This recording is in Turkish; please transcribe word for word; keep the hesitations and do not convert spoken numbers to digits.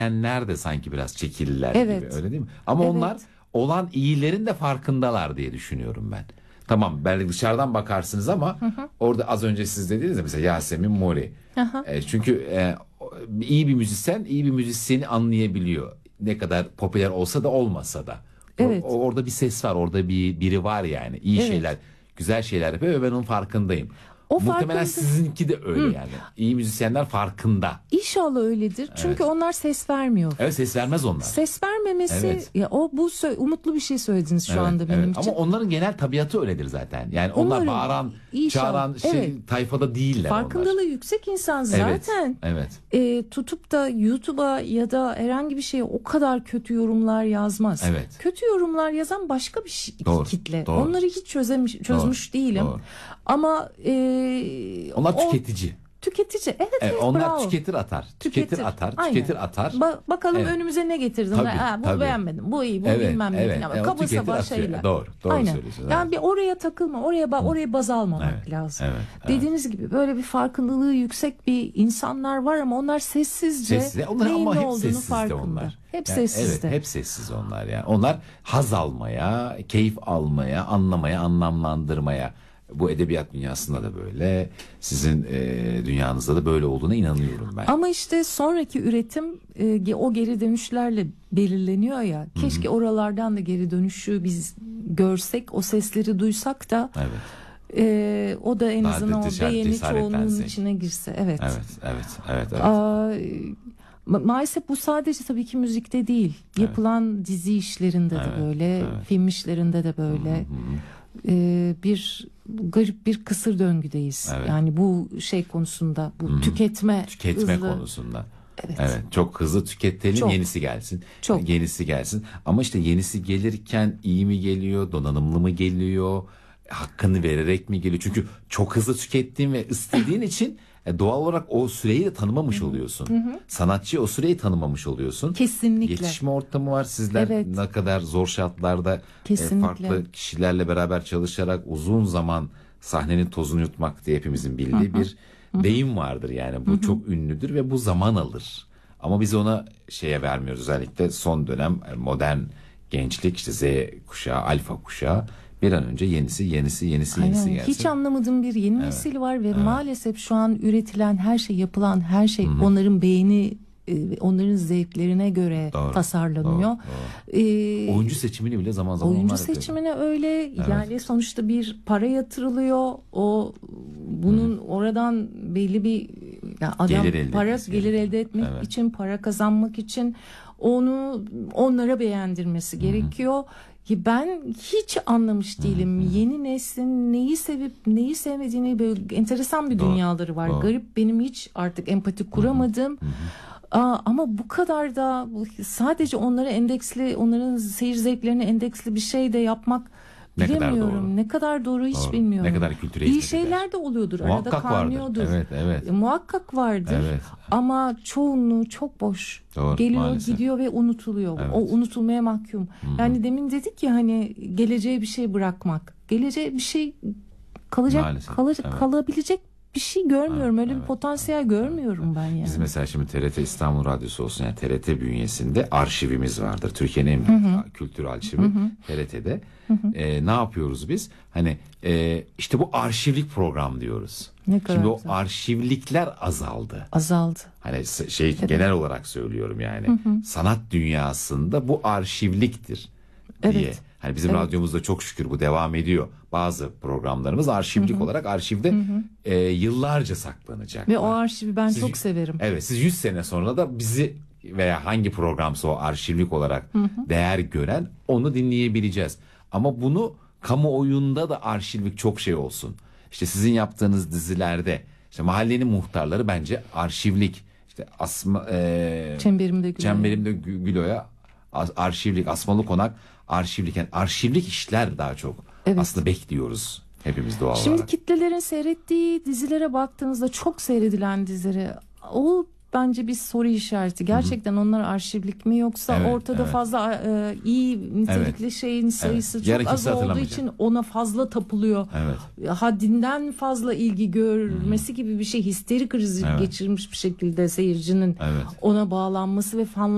müzisyenler de sanki biraz çekilirler Evet. gibi, öyle değil mi? Ama Evet. onlar olan iyilerin de farkındalar diye düşünüyorum ben. Tamam, belki dışarıdan bakarsınız ama hı hı. orada az önce siz dediniz ya, mesela Yasemin Mori. E, çünkü e, iyi bir müzisyen iyi bir müzisyeni anlayabiliyor. Ne kadar popüler olsa da olmasa da. Evet. O, orada bir ses var, orada bir biri var yani. İyi Evet. şeyler, güzel şeyler yapıyor ve ben onun farkındayım. O Muhtemelen farkında... sizinki de öyle Hı. yani. İyi müzisyenler farkında. İnşallah öyledir. Çünkü evet. onlar ses vermiyor. Evet, ses vermez onlar. Ses vermemesi evet. ya o bu umutlu bir şey söylediniz şu evet, anda benim evet. için. Ama onların genel tabiatı öyledir zaten. Yani onlar Umarım, bağıran, inşallah. çağıran şey evet. tayfada değiller Farkındalığı onlar. yüksek insan zaten. Evet. evet. E, tutup da YouTube'a ya da herhangi bir şeye o kadar kötü yorumlar yazmaz. Evet. Kötü yorumlar yazan başka bir şey, doğru, kitle. Doğru. Onları hiç çözemiş, çözmüş doğru, değilim. Doğru. Ama e, onlar o, tüketici. Tüketici. Evet, evet, evet onlar bravo. tüketir atar. Tüketir, tüketir atar. Aynen. Tüketir atar. Ba- bakalım evet. önümüze ne getirdim. Tabii, ha, bu tabii. beğenmedim. Bu iyi. Bu evet, bilmem evet. ne. Evet. Kaba saba şeyler. Doğru. Doğru Aynen. söylüyorsun. Yani evet. bir oraya takılma. Oraya ba- oraya baz almamak evet. lazım. Evet. Evet. Dediğiniz gibi böyle bir farkındalığı yüksek bir insanlar var ama onlar sessizce Sessiz. Onlar neyin ama ne hep olduğunu farkında. Onlar. Hep yani, sessizde. Evet, hep sessiz onlar yani. Onlar haz almaya, keyif almaya, anlamaya, anlamlandırmaya. Bu edebiyat dünyasında da böyle, sizin e, dünyanızda da böyle olduğuna inanıyorum ben. Ama işte sonraki üretim e, o geri dönüşlerle belirleniyor ya. Keşke Hı-hı. oralardan da geri dönüşü biz görsek, o sesleri duysak da. Evet. E, o da en Daha azından o beğeni çoğunluğun içine girse. Evet. Evet, evet, evet. evet. Aa, ma- maalesef bu sadece tabii ki müzikte değil. Evet. Yapılan dizi işlerinde evet, de böyle, evet. film işlerinde de böyle. Hı-hı. Ee, bir garip bir kısır döngüdeyiz. Evet. Yani bu şey konusunda, bu hmm. tüketme tüketme hızlı... konusunda. Evet. evet. Çok hızlı tüketelim, çok. yenisi gelsin. Çok. Yenisi gelsin. Ama işte yenisi gelirken iyi mi geliyor, donanımlı mı geliyor, hakkını vererek mi geliyor? Çünkü çok hızlı tükettiğin ve istediğin için doğal olarak o süreyi de tanımamış oluyorsun. Hı hı. Sanatçı o süreyi tanımamış oluyorsun. Kesinlikle. Yetişme ortamı var. Sizler evet. ne kadar zor şartlarda e, farklı kişilerle beraber çalışarak uzun zaman sahnenin tozunu yutmak diye hepimizin bildiği hı hı. bir hı. deyim vardır yani. Bu hı hı. çok ünlüdür ve bu zaman alır. Ama biz ona şeye vermiyoruz. Özellikle son dönem modern gençlik, işte Z kuşağı, alfa kuşağı bir an önce yenisi yenisi yenisi yenisi Aynen. gelsin. Hiç anlamadığım bir yeni evet. nesil var ve evet. maalesef şu an üretilen her şey, yapılan her şey Hı-hı. onların beğeni, onların zevklerine göre doğru, tasarlanıyor. Doğru, doğru. Ee, oyuncu seçimini bile zaman zaman oyuncu seçimine yapıyor. Öyle evet. yani sonuçta bir para yatırılıyor. O bunun Hı. oradan belli bir yani adam gelir para gelir elde etmek evet. için, para kazanmak için onu onlara beğendirmesi Hı. gerekiyor. Ben hiç anlamış değilim. Hı-hı. Yeni neslin neyi sevip neyi sevmediğini, böyle enteresan bir doğru, dünyaları var. Doğru. Garip, benim hiç artık empati kuramadım. Aa, ama bu kadar da sadece onlara endeksli, onların seyir zevklerine endeksli bir şey de yapmak ne bilemiyorum. Kadar doğru. Ne kadar doğru hiç doğru. bilmiyorum. Ne kadar kültüre İyi şeyler de oluyordur. Muhakkak arada kaynıyordur. Evet, evet. E, muhakkak vardır. Evet. Ama çoğunluğu çok boş. Doğru, geliyor, maalesef. gidiyor ve unutuluyor. Evet. O unutulmaya mahkum. Hı-hı. Yani demin dedik ya hani geleceğe bir şey bırakmak. Geleceğe bir şey kalacak, kalacak evet. kalabilecek bir şey görmüyorum. Öyle evet, bir potansiyel evet, görmüyorum evet. ben yani. Biz mesela şimdi T R T İstanbul Radyosu olsun, yani T R T bünyesinde arşivimiz vardır. Türkiye'nin en büyük Hı-hı. kültür arşivi Hı-hı. T R T'de. Ee, ne yapıyoruz biz? Hani e, işte bu arşivlik program diyoruz. Ne kadar şimdi güzel. O arşivlikler azaldı. Azaldı. Hani şey evet. genel olarak söylüyorum yani. Hı-hı. Sanat dünyasında bu arşivliktir diye. Evet. Hani bizim evet. radyomuzda çok şükür bu devam ediyor. Bazı programlarımız arşivlik Hı-hı. olarak arşivde e, yıllarca saklanacak. Ve o arşivi ben siz, çok severim. Evet, siz yüz sene sonra da bizi veya hangi programsa o arşivlik olarak Hı-hı. değer gören onu dinleyebileceğiz. Ama bunu kamuoyunda da arşivlik çok şey olsun. İşte sizin yaptığınız dizilerde işte Mahallenin Muhtarları bence arşivlik. İşte asma e, Çemberimde Gülo'ya. Çemberimde Gülo'ya arşivlik, Asmalı Konak arşivlik. Yani arşivlik işler daha çok evet. aslında bekliyoruz hepimiz doğal Şimdi olarak. Şimdi kitlelerin seyrettiği dizilere baktığınızda, çok seyredilen dizilere, o bence bir soru işareti. Gerçekten Hı-hı. onlar arşivlik mi, yoksa evet, ortada evet. fazla e, iyi nitelikli evet. şeyin sayısı evet. çok Yarın az olduğu için ona fazla tapılıyor. Evet. Haddinden fazla ilgi görmesi Hı-hı. gibi bir şey, histeri krizi evet. geçirmiş bir şekilde seyircinin evet. ona bağlanması ve fanla